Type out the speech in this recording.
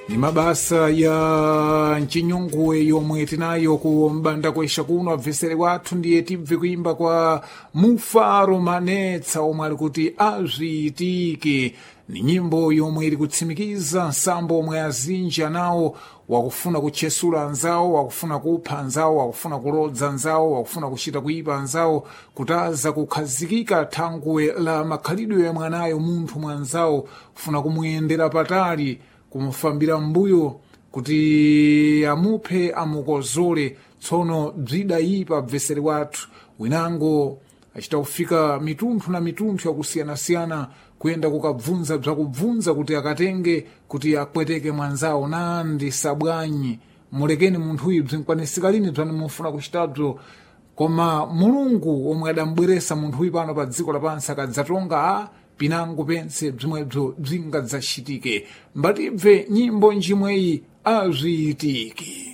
ni mabasa ya mchinyunguwe yomwe tinayo ku mbanda kwesha kuno abvesere wathu ndiye tibve kuimba kwa Mufaro Manetsa omwe ali kuti azitike. Ni nyimbo yomwe ili kutsimikiza nsambo omwe azinji anawo wakufuna kutchesula anzawo, wakufuna kupha anzawo, wakufuna kulodza anzawo, wakufuna kuchita kuipa anzawo, kutaza kukhazikika thangwe la makhalidwe ya mwanayo munthu mwanzawo, kufuna kumuyendera patali, kumufambira mbuyo kuti amuphe amukozole. Tsono bzidayipa bveseri wathu winango achita kufika mitunthu na mitunthu yakusiyana-siyana kuyenda kukabvunza bzakubvunza kuti akatenge kuti akweteke mwanzawo. Nandi sabwanyi mulekeni munthu uyu bzinkwanisika lini bzani mufuna kuchitabzo, koma Mulungu omwe adambweresa munthu uyu pano pa dziko lapansi akadzatonga pinango pense bzimwebzo bzingadzachitike. Mbatibve nyimbo njimweyi azitike.